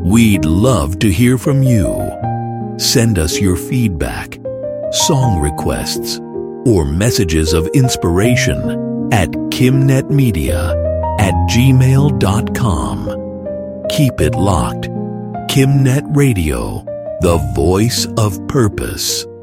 We'd love to hear from you. Send us your feedback, song requests, or messages of inspiration at kimnetmedia@gmail.com. Keep it locked. KimNet Radio, the voice of purpose.